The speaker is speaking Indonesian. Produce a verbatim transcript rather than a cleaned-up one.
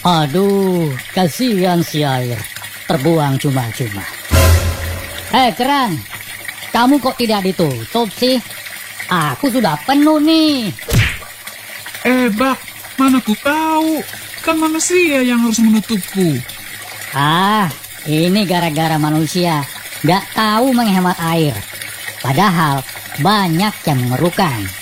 Aduh, kasihan si air. Terbuang cuma-cuma. Hei keran, kamu kok tidak ditutup sih? Aku sudah penuh nih. Eh Bak, mana ku tahu. Kan manusia yang harus menutupku. Ah, ini gara-gara manusia gak tahu menghemat air. Padahal banyak yang memerlukan.